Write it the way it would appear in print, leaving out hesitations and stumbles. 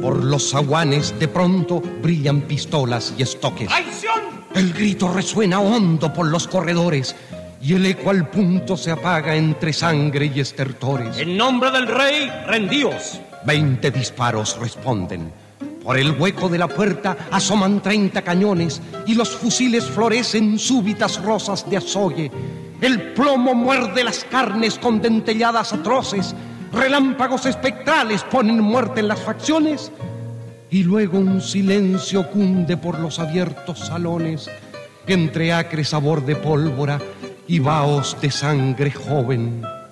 Por los zaguanes de pronto brillan pistolas y estoques. ¡Traición! El grito resuena hondo por los corredores y el eco al punto se apaga entre sangre y estertores. En nombre del rey, rendíos. 20 disparos responden. Por el hueco de la puerta asoman 30 cañones y los fusiles florecen súbitas rosas de azogue. El plomo muerde las carnes con dentelladas atroces. Relámpagos espectrales ponen muerte en las facciones. Y luego un silencio cunde por los abiertos salones, entre acre sabor de pólvora y vaos de sangre joven.